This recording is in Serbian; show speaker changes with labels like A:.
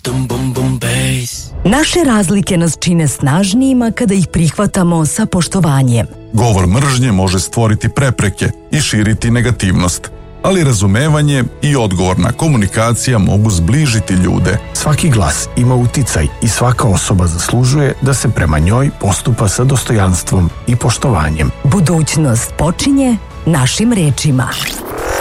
A: Naše razlike nas čine snažnijima kada ih prihvatamo sa poštovanjem.
B: Govor mržnje može stvoriti prepreke i širiti negativnost, ali razumevanje i odgovorna komunikacija mogu zbližiti ljude.
C: Svaki glas ima uticaj i svaka osoba zaslužuje da se prema njoj postupa sa dostojanstvom i poštovanjem.
A: Budućnost počinje našim rečima.